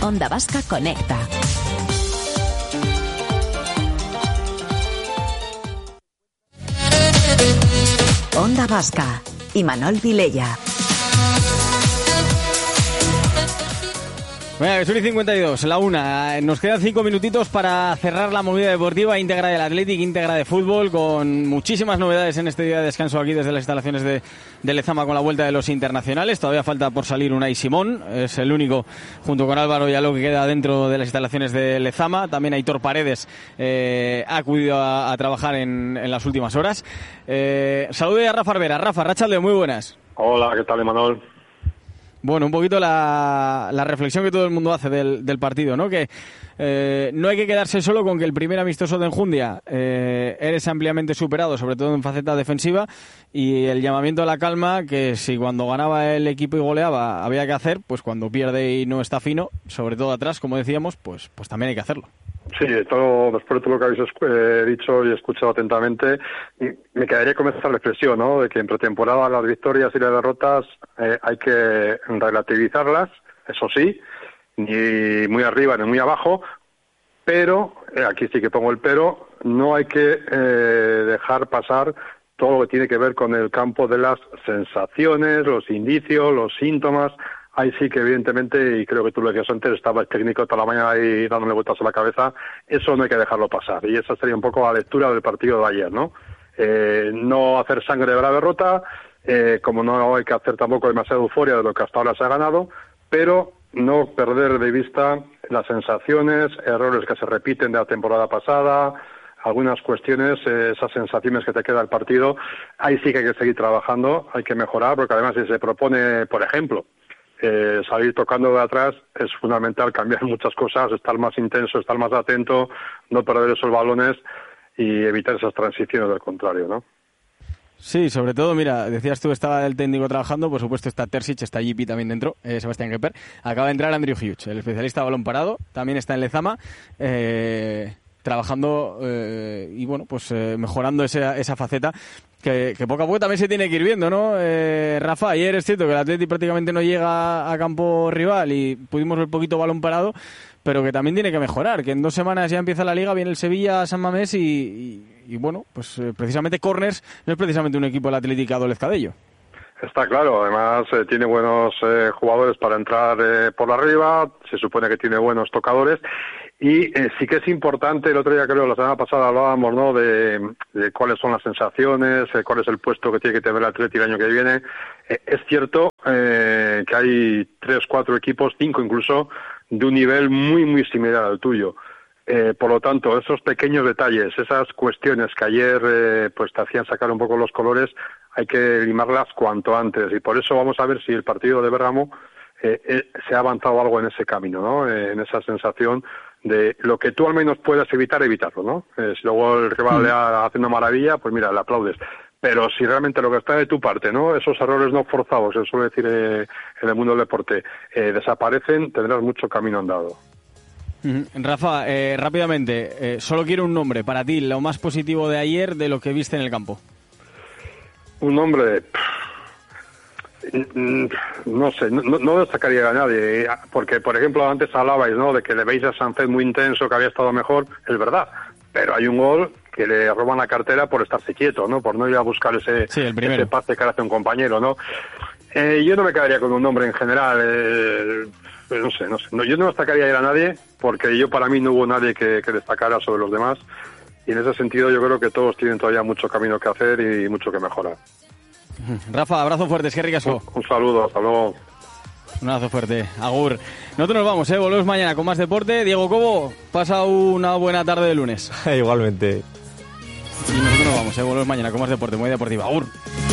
Onda Vasca Conecta. Onda Vasca. Imanol Vilella. Venga, que son 52, la una. Nos quedan 5 minutitos para cerrar la movida deportiva íntegra del Athletic, íntegra de fútbol, con muchísimas novedades en este día de descanso aquí desde las instalaciones de Lezama con la vuelta de los internacionales. Todavía falta por salir Unai Simón, es el único, junto con Álvaro Yaló, que queda dentro de las instalaciones de Lezama. También Aitor Paredes ha acudido a trabajar en las últimas horas. Salude a Rafa Arbera. Rafa, Rachalde, muy buenas. Hola, ¿qué tal, Imanol? Bueno, un poquito la reflexión que todo el mundo hace del partido, ¿no? Que no hay que quedarse solo con que el primer amistoso de Enjundia eres ampliamente superado, sobre todo en faceta defensiva, y el llamamiento a la calma, que si cuando ganaba el equipo y goleaba había que hacer, pues cuando pierde y no está fino, sobre todo atrás, como decíamos, pues también hay que hacerlo. Sí, después de todo lo que habéis dicho y escuchado atentamente, me quedaría con esa reflexión, ¿no? De que en pretemporada las victorias y las derrotas hay que relativizarlas, eso sí, ni muy arriba ni muy abajo, pero, aquí sí que pongo el pero, no hay que dejar pasar todo lo que tiene que ver con el campo de las sensaciones, los indicios, los síntomas. Ahí sí que evidentemente, y creo que tú lo decías antes, estaba el técnico toda la mañana ahí dándole vueltas a la cabeza, eso no hay que dejarlo pasar, y esa sería un poco la lectura del partido de ayer, ¿no? No hacer sangre de la derrota, como no hay que hacer tampoco demasiada euforia de lo que hasta ahora se ha ganado, pero no perder de vista las sensaciones, errores que se repiten de la temporada pasada, algunas cuestiones, esas sensaciones que te queda el partido, ahí sí que hay que seguir trabajando, hay que mejorar, porque además si se propone, por ejemplo, salir tocando de atrás, es fundamental cambiar muchas cosas, estar más intenso, estar más atento, no perder esos balones y evitar esas transiciones del contrario, ¿no? Sí, sobre todo, mira, decías tú, estaba el técnico trabajando, por supuesto está Terzic, está JP también dentro, Sebastián Kepper, acaba de entrar Andrew Hughes, el especialista de balón parado, también está en Lezama, trabajando y bueno, pues mejorando esa faceta que poco a poco también se tiene que ir viendo, ¿no? Rafa, ayer es cierto que el Atleti prácticamente no llega a campo rival y pudimos ver poquito balón parado, pero que también tiene que mejorar, que en 2 semanas ya empieza la Liga, viene el Sevilla a San Mamés y bueno, pues precisamente Corners no es precisamente un equipo del Athletic que adolezca de ello. Está claro, además tiene buenos jugadores para entrar por arriba, se supone que tiene buenos tocadores. Y sí que es importante, el otro día creo, la semana pasada hablábamos, ¿no?, de cuáles son las sensaciones, cuál es el puesto que tiene que tener el Atleti el año que viene. Es cierto que hay 3, 4 equipos, 5 incluso, de un nivel muy, muy similar al tuyo. Por lo tanto, esos pequeños detalles, esas cuestiones que ayer pues te hacían sacar un poco los colores, hay que limarlas cuanto antes. Y por eso vamos a ver si el partido de Bergamo se ha avanzado algo en ese camino, ¿no? En esa sensación de lo que tú al menos puedas evitarlo, ¿no? Si luego el rival le hace una maravilla, pues mira, le aplaudes. Pero si realmente lo que está de tu parte, ¿no?, esos errores no forzados, se suele decir en el mundo del deporte, desaparecen, tendrás mucho camino andado. Rafa, rápidamente, solo quiero un nombre para ti, lo más positivo de ayer de lo que viste en el campo. Un nombre, no sé, no destacaría a nadie, porque por ejemplo antes hablabais, ¿no?, de que le veis a Sánchez muy intenso, que había estado mejor, es verdad, pero hay un gol que le roban la cartera por estarse quieto, ¿no?, por no ir a buscar ese pase que hace un compañero, ¿no? Yo no me quedaría con un nombre en general, no sé, yo no destacaría a nadie, porque para mí no hubo nadie que destacara sobre los demás, y en ese sentido yo creo que todos tienen todavía mucho camino que hacer y mucho que mejorar. Rafa, abrazo fuerte, es que ricasco. Un saludo, hasta luego. Un abrazo fuerte, agur. Nosotros nos vamos, volvemos mañana con más deporte. Diego Cobo, pasa una buena tarde de lunes. Igualmente. Y nosotros nos vamos, volvemos mañana con más deporte, muy deportiva, agur.